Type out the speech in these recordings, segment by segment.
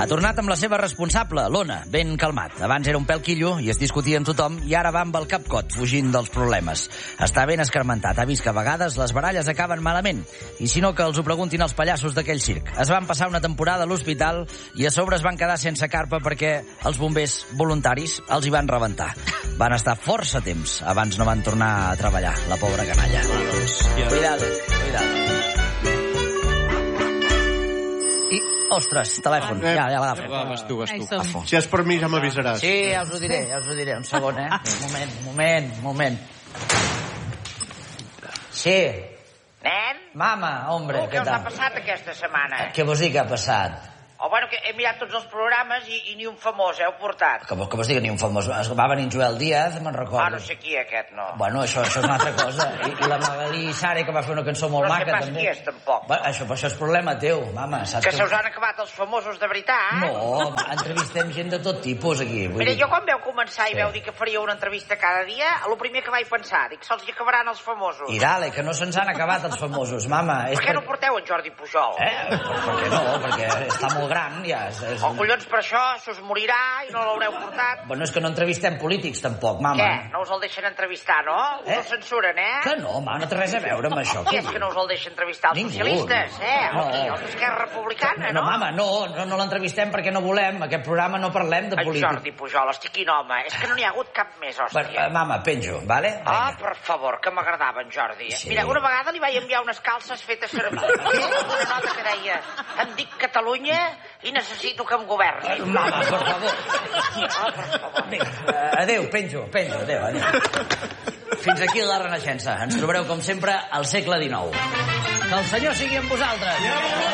Ha tornat amb la seva responsable, l'Ona, ben calmat. Abans era un pèl quillo i es discutia amb tothom i ara va amb el cap cot, fugint dels problemes. Està ben escarmentat, ha vist que a vegades les baralles acaben malament. I si no, que els ho preguntin els pallassos d'aquell circ. Es van passar una temporada a l'hospital i a sobre es van quedar sense carpa perquè els bombers voluntaris els hi van rebentar. Van estar força temps abans no van tornar a treballar, la pobra canalla. Cuidado. I, ostres, telèfon, ja l'agafo. Vas tu. Si és per mi ja m'avisaràs. Sí, ja us ho diré, un segon, moment. Sí. Nen? Mama, hombre, Què us ha passat aquesta setmana? Què vols dir que ha passat? Bueno, que he mirat tots els programes i ni un famós heu portat. Que vols dir que ni un famós? Va venir en Joel Díaz, me'n recordo. No sé qui, aquest, no. Bueno, això és una altra cosa. I la Magalí Sare, que va fer una cançó molt maca, també. No sé pas qui és, tampoc. Això és problema teu, mama. Que se us han acabat els famosos de veritat? No, entrevistem gent de tot tipus, aquí. Mira, jo quan vau començar i vau dir que faria una entrevista cada dia, el primer que vaig pensar, dic, se'ls hi acabaran els famosos. I dale, que no se'ns han acabat els famosos, mama. Per què no porteu en Jordi Pujol? Per què no? Perquè està molt gran, ja. Collons, per això s'us morirà i no l'haureu portat. Bueno, és que no entrevistem polítics, tampoc, mama. Què? No us el deixen entrevistar, no? Us el censuren, Que no, mama, no té res a veure amb això. Qui és que no us el deixa entrevistar? Els socialistes, Els d'Esquerra Republicana, no? No, mama, no l'entrevistem perquè no volem. Aquest programa no parlem de política. Jordi Pujol, estic quin home. És que no n'hi ha hagut cap més, hòstia. Mama, penjo, vale? Per favor, que m'agradava en Jordi. Mira, una vegada li vaig enviar unes calces fetes servir. Una nota que deia, em dic Catalunya i necessito que em governi. Mama, per favor. Adéu, penjo, adéu. Fins aquí la Renaixença. Ens trobareu, com sempre, al segle XIX. Que el Senyor sigui amb vosaltres.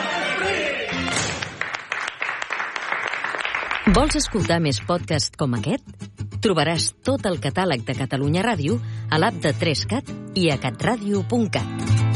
Vols escoltar més podcasts com aquest? Trobaràs tot el catàleg de Catalunya Ràdio a l'app de 3Cat i a catradio.cat.